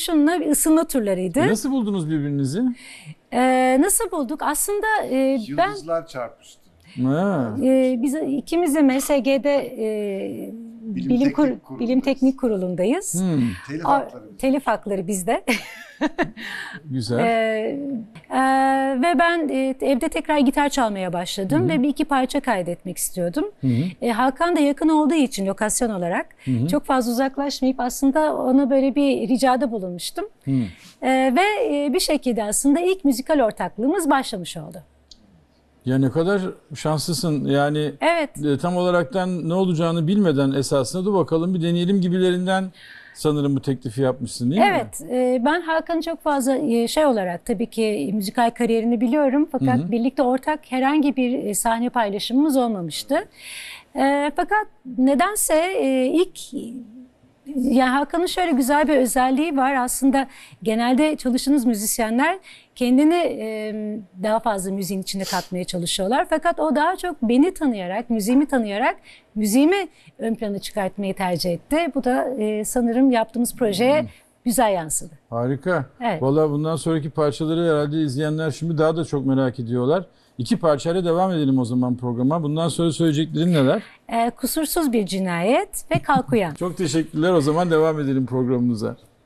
kurşunla bir ısınma turlarıydı. Nasıl buldunuz birbirinizi? Nasıl bulduk? Aslında ben Yıldızlar çarpıştı. Ha. biz ikimiz de MSG'de Bilim Teknik Kurulu'ndayız. Telif hakları bizde. Telif hakları bizde. Güzel. Ve ben evde tekrar gitar çalmaya başladım ve bir iki parça kaydetmek istiyordum. Hakan da yakın olduğu için lokasyon olarak çok fazla uzaklaşmayıp aslında ona böyle bir ricada bulunmuştum. Ve bir şekilde aslında ilk müzikal ortaklığımız başlamış oldu. Ya ne kadar şanslısın yani. Evet. Tam olaraktan ne olacağını bilmeden esasında dur bakalım bir deneyelim gibilerinden sanırım bu teklifi yapmışsın değil mi? Evet, ben Hakan'ı çok fazla şey olarak tabii ki müzikal kariyerini biliyorum fakat birlikte ortak herhangi bir sahne paylaşımımız olmamıştı. Fakat nedense ilk yani Hakan'ın şöyle güzel bir özelliği var aslında genelde çalıştığınız müzisyenler kendini daha fazla müziğin içine katmaya çalışıyorlar fakat o daha çok beni tanıyarak, müziğimi tanıyarak müziğimi ön plana çıkartmayı tercih etti. Bu da sanırım yaptığımız projeye güzel yansıdı. Harika. Evet. Vallahi bundan sonraki parçaları herhalde izleyenler şimdi daha da çok merak ediyorlar. İki parçayla devam edelim o zaman programa. Bundan sonra söyleyeceklerin neler? Kusursuz bir cinayet ve Kalk Uyan. Çok teşekkürler. O zaman devam edelim programımıza.